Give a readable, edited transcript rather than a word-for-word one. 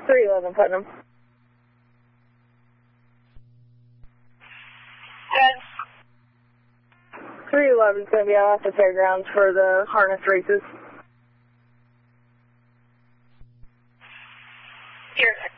311 Putnam. 311 is going to be out at the fairgrounds for the harness races. Here.